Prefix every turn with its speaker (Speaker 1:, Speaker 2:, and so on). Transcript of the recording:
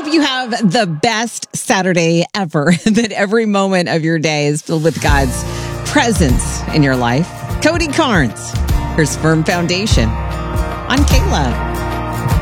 Speaker 1: hope you have the best Saturday ever, that every moment of your day is filled with God's presence in your life. Cody Carnes, here's Firm Foundation on Kayla.